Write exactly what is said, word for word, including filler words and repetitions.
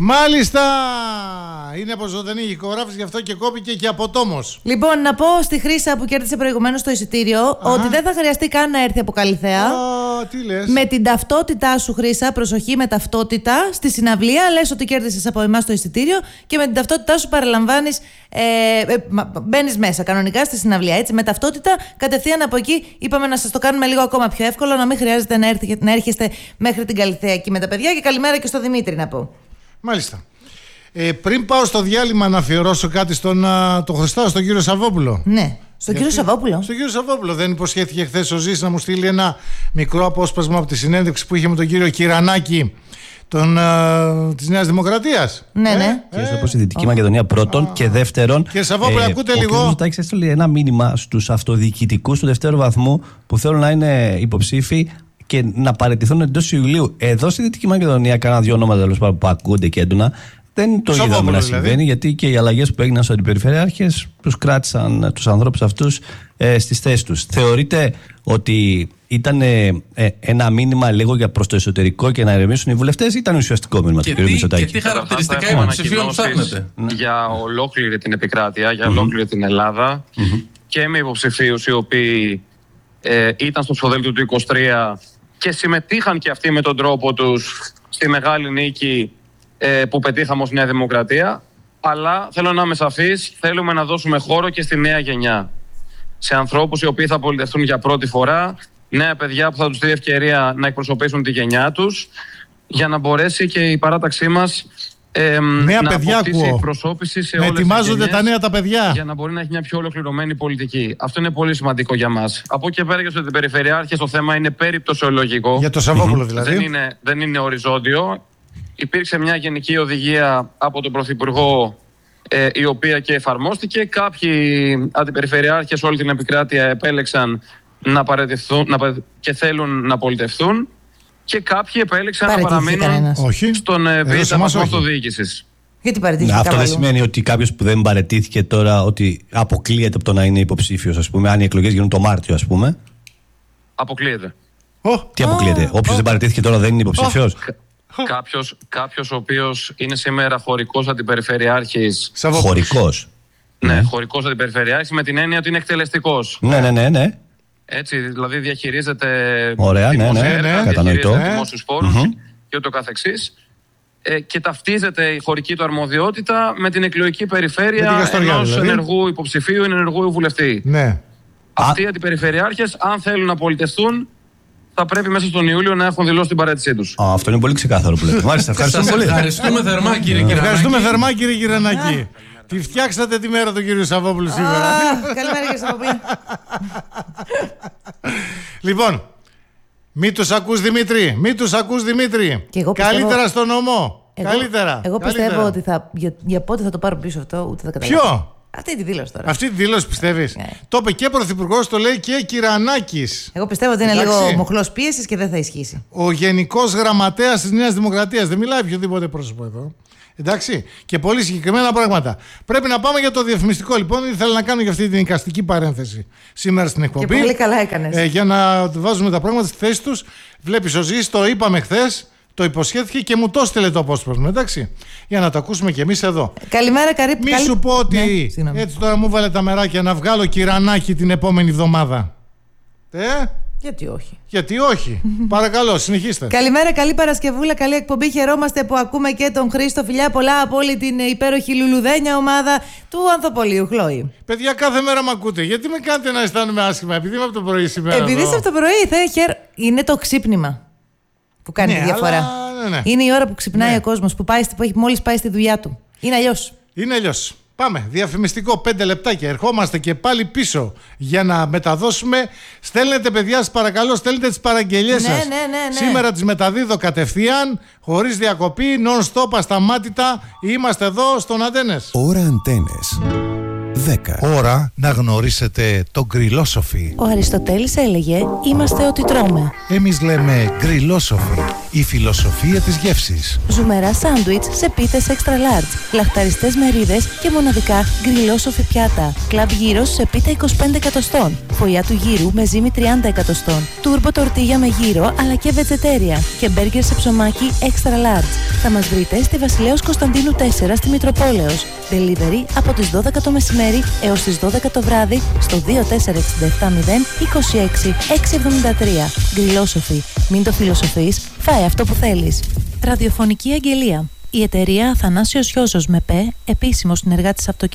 Μάλιστα! Είναι από ζωντανή ηχογράφηση, γι' αυτό και κόπηκε και από τόμος. Λοιπόν, να πω στη Χρύσα που κέρδισε προηγουμένως το εισιτήριο, Α. ότι δεν θα χρειαστεί καν να έρθει από Καλιθέα. Α, τι λες? Με την ταυτότητά σου, Χρύσα, προσοχή, με ταυτότητα στη συναυλία, λες ότι κέρδισες από εμάς το εισιτήριο και με την ταυτότητά σου παραλαμβάνεις, ε, ε, μπαίνεις μέσα κανονικά στη συναυλία. Έτσι, με ταυτότητα κατευθείαν από εκεί. Είπαμε να σας το κάνουμε λίγο ακόμα πιο εύκολο, να μην χρειάζεται να, έρθει, να έρχεστε μέχρι την Καλιθέα εκεί με τα παιδιά. Και καλημέρα και στο Δημήτρη να πω. Μάλιστα. Ε, πριν πάω στο διάλειμμα να αφιερώσω κάτι στον το Χριστάο, στον κύριο Σαββόπουλο. Ναι, στον κύριο Σαββόπουλο. Στον κύριο Σαββόπουλο. Δεν υποσχέθηκε χθες ο Ζής να μου στείλει ένα μικρό απόσπασμα από τη συνέντευξη που είχε με τον κύριο Κυρανάκη των, uh, της Νέας Δημοκρατίας. Ναι, ε, ναι. Και ε, όπως η Δυτική oh. Μακεδονία πρώτον oh. και δεύτερον. Κύριε Σαββόπουλο, ε, ακούτε ο λίγο. Ο κ. Ζουτάκης έστειλε ένα μήνυμα στους αυτοδιοικητικούς του δευτέρου βαθμού που θέλουν να είναι υποψήφοι και να παραιτηθούν εντός Ιουλίου. Εδώ στη Δυτική Μακεδονία, κάνα δύο ονόματα τέλος πάντων που ακούνται και έντονα. Δεν το είδαμε να συμβαίνει, δηλαδή. Γιατί και οι αλλαγές που έγιναν στους αντιπεριφερειάρχες τους κράτησαν τους ανθρώπους αυτούς ε, στις θέσεις τους. Θεωρείτε ότι ήταν ε, ε, ένα μήνυμα λίγο για προς το εσωτερικό και να ερεμήσουν οι βουλευτές, ή ήταν ουσιαστικό μήνυμα του κ. Μητσοτάκη? Και τι χαρακτηριστικά υποψηφίων ψάχνετε? Για ολόκληρη την επικράτεια, για ολόκληρη mm-hmm. την Ελλάδα mm-hmm. και με υποψηφίους οι οποίοι ε, ήταν στο ψηφοδέλτιο του είκοσι τρία και συμμετείχαν και αυτοί με τον τρόπο τους στη μεγάλη νίκη που πετύχαμε ως Νέα Δημοκρατία, αλλά θέλω να είμαι σαφής, θέλουμε να δώσουμε χώρο και στη νέα γενιά. Σε ανθρώπους οι οποίοι θα πολιτευτούν για πρώτη φορά, νέα παιδιά που θα τους δει ευκαιρία να εκπροσωπήσουν τη γενιά τους, για να μπορέσει και η παράταξή μας ε, νέα να παιδιά αποκτήσει εκπροσώπηση σε με όλες ετοιμάζονται τις γενιές, τα νέα τα παιδιά. Για να μπορεί να έχει μια πιο ολοκληρωμένη πολιτική. Αυτό είναι πολύ σημαντικό για μας. Από εκεί πέρα και στους περιφερειάρχες το θέμα είναι περιπτωσιολογικό. Για το Σαββόπουλο δηλαδή. Δεν είναι, δεν είναι οριζόντιο. Υπήρξε μια γενική οδηγία από τον Πρωθυπουργό, ε, η οποία και εφαρμόστηκε. Κάποιοι αντιπεριφερειάρχες σε όλη την επικράτεια επέλεξαν να παραιτηθούν να, και θέλουν να πολιτευθούν, και κάποιοι επέλεξαν να παραμείνουν στον ε, β' βαθμό αυτοδιοίκησης. Γιατί παραιτήθηκε? Αυτό δεν σημαίνει ότι κάποιος που δεν παραιτήθηκε τώρα ότι αποκλείεται από το να είναι υποψήφιος, ας πούμε, αν οι εκλογές γίνουν το Μάρτιο, ας πούμε? Αποκλείεται. Oh. Τι αποκλείεται? Oh. Όποιος oh. δεν παραιτήθηκε τώρα δεν είναι υποψήφιος? Oh. Κάποιος, κάποιος ο οποίος είναι σήμερα χωρικός αντιπεριφερειάρχης. Χωρικός. Ναι, mm. χωρικός αντιπεριφερειάρχης με την έννοια ότι είναι εκτελεστικός. Ναι, ναι, ναι, ναι. Έτσι, δηλαδή διαχειρίζεται. Ωραία, ναι, ναι, ναι, ναι. Κατανοητό. Δημόσιους φόρους mm-hmm. και ούτω καθεξής. Ε, και ταυτίζεται η χωρική του αρμοδιότητα με την εκλογική περιφέρεια ενός δηλαδή. ενεργού υποψηφίου ή ενεργού βουλευτή. Ναι. Αυτοί οι αντιπεριφερειάρχες, αν θέλουν να πολιτευτούν, θα πρέπει μέσα στον Ιούλιο να έχουν δηλώσει την παραίτησή τους. Α, αυτό είναι πολύ ξεκάθαρο που λέτε. Μάλιστα, ευχαριστούμε πολύ. Ευχαριστούμε θερμά, κύριε Κυρανάκη. Ευχαριστούμε θερμά, κύριε Κυρανάκη. Τη φτιάξατε τη μέρα του κύριου Σαββόπουλου σήμερα. Καλημέρα, κύριε Σαββόπουλου. Λοιπόν, μη τους ακούς, Δημήτρη. Μη τους ακούς, Δημήτρη. Καλύτερα στον νομό. Καλύτερα. Εγώ πιστεύω ότι για πότε θα το πάρω πίσω αυτό, ούτε θα καταλάβω. Ποιο? Αυτή τη δήλωση τώρα. Αυτή τη δήλωση πιστεύεις? Yeah. Το είπε και Πρωθυπουργός, το λέει και Κυρανάκης. Εγώ πιστεύω ότι είναι Εντάξει. λίγο μοχλός πίεσης και δεν θα ισχύσει. Ο Γενικός Γραμματέας της Νέας Δημοκρατίας. Δεν μιλάει οποιοδήποτε πρόσωπο εδώ. Εντάξει. Και πολύ συγκεκριμένα πράγματα. Πρέπει να πάμε για το διαφημιστικό. Λοιπόν, ήθελα να κάνω για αυτή την εικαστική παρένθεση σήμερα στην εκπομπή. Και πολύ καλά έκανες. Ε, για να βάζουμε τα πράγματα στη θέση τους. Βλέπεις ο Ζής, το είπαμε χθες. Το υποσχέθηκε και μου το στείλε το απόσπασμα, εντάξει. Για να το ακούσουμε κι εμείς εδώ. Καλημέρα, καρύ... Μη καλή... σου πω ότι ναι, έτσι τώρα μου βάλε τα μεράκια να βγάλω Κυρανάκη την επόμενη εβδομάδα. Ε? Γιατί όχι. Γιατί όχι. Παρακαλώ, συνεχίστε. Καλημέρα, καλή Παρασκευούλα, καλή εκπομπή. Χαιρόμαστε που ακούμε και τον Χρήστο. Φιλιά πολλά από όλη την υπέροχη λουλουδένια ομάδα του Ανθοπολίου. Χλόη. Παιδιά, κάθε μέρα με ακούτε. Γιατί με κάνετε να αισθάνομαι άσχημα? Επειδή είμαι από το πρωί σήμερα. Επειδή είσαι από το πρωί, θα χαιρ... είναι το ξύπνημα που κάνει ναι, τη διαφορά. Αλλά, ναι, ναι. Είναι η ώρα που ξυπνάει ναι. ο κόσμος, που, πάει, που έχει μόλις πάει στη δουλειά του. Είναι αλλιώς. Είναι αλλιώς. Πάμε. Διαφημιστικό πέντε λεπτάκια. Ερχόμαστε και πάλι πίσω για να μεταδώσουμε. Στέλνετε, παιδιά, σας παρακαλώ, στέλνετε τις παραγγελίες ναι, σας. Ναι, ναι, ναι. Σήμερα τις μεταδίδω κατευθείαν, χωρίς διακοπή, non-stop, ασταμάτητα. Είμαστε εδώ στον Αντένες. Ώρα Αντένες. δέκα. Ώρα να γνωρίσετε το γκριλόσοφι. Ο Αριστοτέλης έλεγε «Είμαστε ό,τι τρώμε». Εμείς λέμε γκριλόσοφι, η φιλοσοφία της γεύσης. Ζουμερά σάντουιτς σε πίτες extra large, λαχταριστές μερίδες και μοναδικά γκριλόσοφι πιάτα. Κλαμπ γύρος σε πίτα είκοσι πέντε εκατοστών. Φωλιά του γύρου με ζύμη τριάντα εκατοστών. Τούρμπο τορτίγια με γύρο αλλά και βετζετέρια. Και μπέργκερ σε ψωμάκι extra large. Θα μας βρείτε στη Βασιλέως Κωνσταντίνου τέσσερα στη Μητροπόλεως. Delivery από τις δώδεκα το μεσημέρι έως τις δώδεκα το βράδυ στο δύο τέσσερα έξι επτά μηδέν είκοσι έξι εξακόσια εβδομήντα τρία. Γκριλόσοφι. Μην το φιλοσοφείς, φάε αυτό που θέλεις. Ραδιοφωνική αγγελία. Η εταιρεία Αθανάσιος Γιώσος με ΠΕ, επίσημος συνεργάτης αυτοκινήτων.